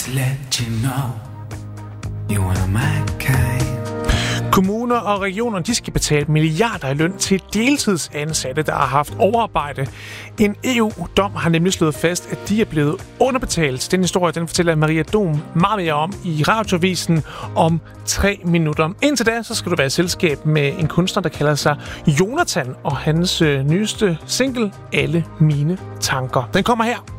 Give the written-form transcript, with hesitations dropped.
just let you know you are my kind. Kommuner og regioner, de skal betale milliarder i løn til deltidsansatte, der har haft overarbejde. En EU-dom har nemlig slået fast, at de er blevet underbetalt. Den historie, den fortæller Maria Dom meget mere om i Radioavisen om 3 minutter. Indtil da, så skal du være i selskab med en kunstner, der kalder sig Jonathan, og hans nyeste single, Alle mine tanker. Den kommer her.